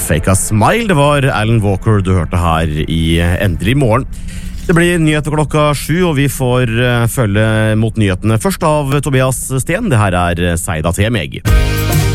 Fake a Smile, det var Alan Walker du hørte her i Endelig morgen. Det blir nyheter klokka 7, og vi får følge mot nyhetene først av Tobias Sten. Det her Seida til meg.